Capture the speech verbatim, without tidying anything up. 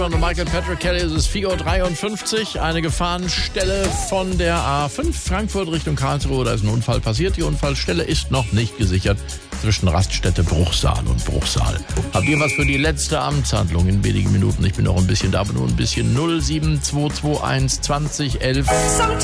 Von Michael Patrick Kelly ist es vier Uhr dreiundfünfzig. Eine Gefahrenstelle von der A fünf Frankfurt Richtung Karlsruhe. Da ist ein Unfall passiert. Die Unfallstelle ist noch nicht gesichert zwischen Raststätte Bruchsal und Bruchsal. Habt ihr was für die letzte Amtshandlung in wenigen Minuten? Ich bin noch ein bisschen da, aber nur ein bisschen. null sieben zwei zwei eins zwanzig elf